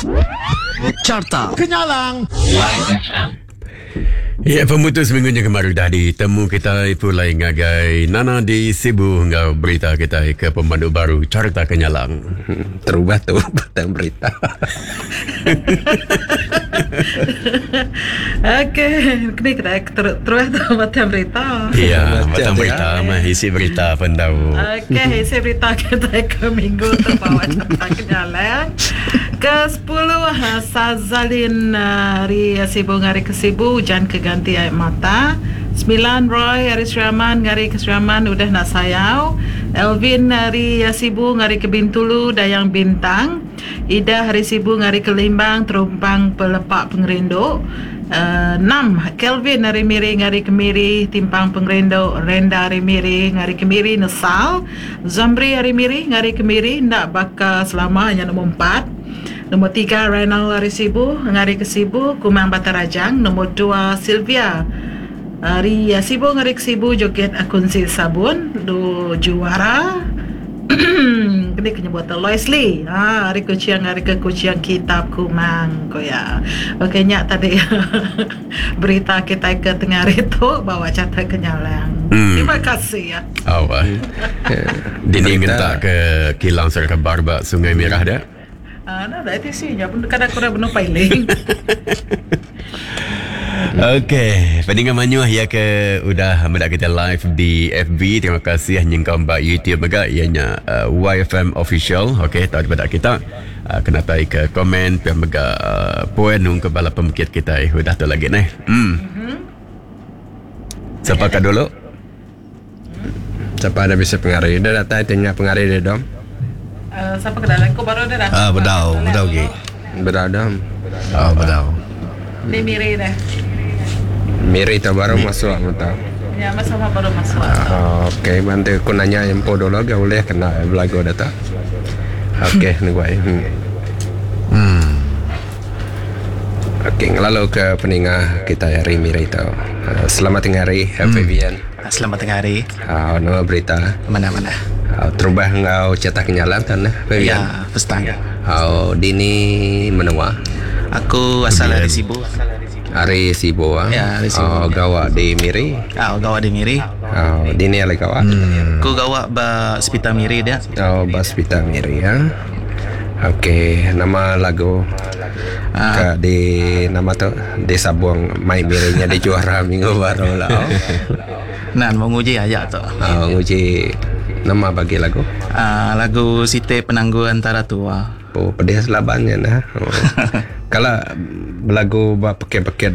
Carta Kenyalang. Ya, pemutus minggunya kemarin dah ditemu kita pulai ngagai Nana di Sibu ngau berita kita ke pemandu baru Carta Kenyalang. Terubah tu batang berita. Okey, kini kita terus macam berita. Ya, batang berita mah isi berita pun tahu. Okey, isi berita kita ke minggu terbawa Carta Kenyalang. Ke-10 Sazalin hari Sibu ngari ke Sibu hujan keganti air mata. 9 Roy hari Seraman ngari ke Seraman udah nak sayau. Elvin hari Sibu ngari ke Bintulu Dayang Bintang. Ida hari Sibu ngari ke Limbang terumpang pelepak pengerinduk. 6 Kelvin hari Miri ngari ke Miri timpang pengerinduk. Renda hari Miri ngari ke Miri Nesal. Zamri hari Miri ngari ke Miri ndak bakal selama hanya nombor 4. Nombor 3 Renal hari Sibu ngari ke Sibu Kumang Batarajang. Nombor 2 Sylvia hari Sibu ngari ke Sibu joget akunsi sabun do juara. Kini kena buat Lois Lee hari kuciang hari ke kuciang kitab Kumang koya. Okey nyak tadi berita kita ke tengah itu bawa Carta Kenyalang. Terima kasih ya. Awak. Dini ngentak ke kilang Serkan Barbak Sungai Merah dah. Nah, dah itu sih. Kadang-kadang benar pailing. Okey, pendingan Manyuh ya ke udah mendak kita live di FB. Terima kasih nyengkau mbak YouTube juga ianya YFM official. Okey, tahu pada kita kena tai ke komen pem mega poin nung ke bala pemikir kita udah tu lagi nih. Siapa ka dulu? Siapa ada bisa pengaruh? Dah datang tanya pengaruh dia dom. Siapa ke dalam? Kau baru dah. Bedau ke. Beradam. Bedau. Ni Miri dah. Miri tu baru masuk mata. Ya, sama baru masuk. Okey, bantu aku nanya yang podo lagi boleh kena belagu data. Okey, ni gua. Okey, lalu ke peningah kita hari Miri tu. Selamat tengah hari, Fabian. Selamat tengah hari. Nama berita. Mana-mana. Terubah ngau Carta Kenyalang kan, Fabian. Ya, pestang. Dini menua. Aku asal dari Sibu. Hari Sibu Ya, hari Sibu. Gawak di Miri. Gawak di Miri. Dini ala gawak. Aku gawak ba Spita Miri dia. Bas Pita Miri ya. Okey, nama lagu di nama tu Desa Buang Mai Mirinya di juara minggu baru lah. Nan menguji aja tu. Uji nama bagi lagu. Lagu Site Penanggu Antara Tua. Pedih selabannya nah. Kalau lagu pakai-pakai